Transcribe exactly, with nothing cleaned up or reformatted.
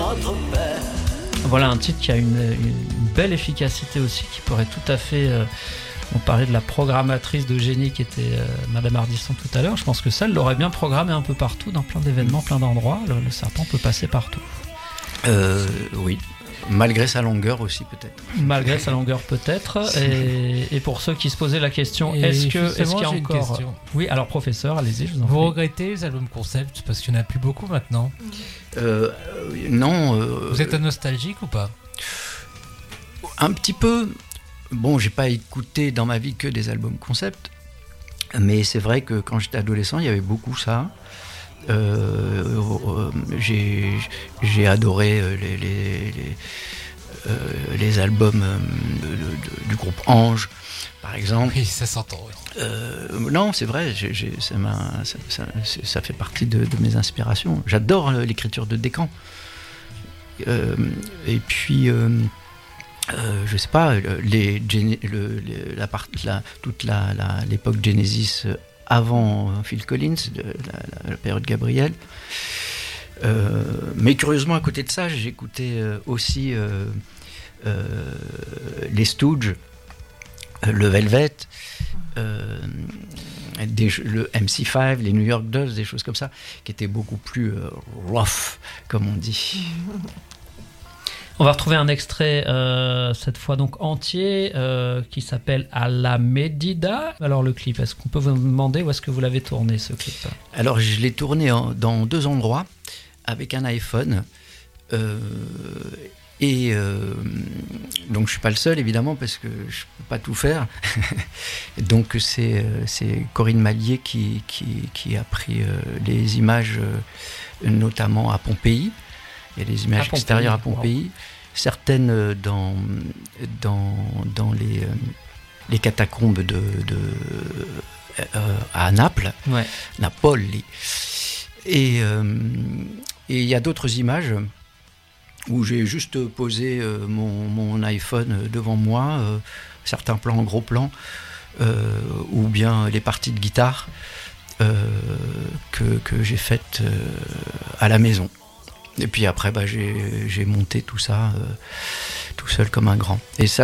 notre père. Voilà un titre qui a une, une belle efficacité aussi, qui pourrait tout à fait... Euh, on parlait de la programmatrice de génie qui était euh, Madame Ardisson tout à l'heure. Je pense que ça, elle l'aurait bien programmé un peu partout, dans plein d'événements, plein d'endroits. Le, le serpent peut passer partout. Euh, oui. Malgré sa longueur aussi, peut-être. Malgré sa longueur, peut-être. Et, et pour ceux qui se posaient la question, Et est-ce, que, est-ce qu'il y a j'ai encore... une question. Oui, alors professeur, allez-y, je vous en Vous prie. regrettez les albums concept parce qu'il n'y en a plus beaucoup maintenant? Euh, non. Euh, Vous êtes un nostalgique ou pas? Un petit peu. Bon, j'ai pas écouté dans ma vie que des albums concept, mais c'est vrai que quand j'étais adolescent, il y avait beaucoup ça. Euh, euh, j'ai, j'ai adoré les, les, les, euh, les albums de, de, de, du groupe Ange, par exemple. Oui, ça s'entend. Oui. Euh, non, c'est vrai, j'ai, j'ai, ça, m'a, ça, ça, ça fait partie de, de mes inspirations. J'adore l'écriture de Descamps. Euh, et puis, euh, euh, je sais pas, les, le, les, la part, la, toute la, la, l'époque Genesis avant Phil Collins, de la, la période Gabriel. Euh, mais curieusement, à côté de ça, j'écoutais euh, aussi euh, euh, les Stooges, euh, le Velvet, euh, des, le M C cinq, les New York Dolls, des choses comme ça, qui étaient beaucoup plus euh, rough, comme on dit. On va retrouver un extrait, euh, cette fois donc entier, euh, qui s'appelle À la Medida. Alors le clip, est-ce qu'on peut vous demander où est-ce que vous l'avez tourné, ce clip? Alors je l'ai tourné en, dans deux endroits, avec un iPhone. Euh, et euh, donc je ne suis pas le seul, évidemment, parce que je ne peux pas tout faire. Donc c'est, c'est Corinne Mallier qui, qui, qui a pris euh, les images, euh, notamment à Pompéi. Il y a des images à extérieures à Pompéi, wow. Certaines dans, dans, dans les, les catacombes de, de, euh, à Naples, ouais. Napoli. Et euh, et il y a d'autres images où j'ai juste posé euh, mon, mon iPhone devant moi, euh, certains plans, gros plans, euh, ou bien les parties de guitare euh, que, que j'ai faites euh, à la maison. Et puis après, bah, j'ai, j'ai monté tout ça euh, tout seul comme un grand. Et ça,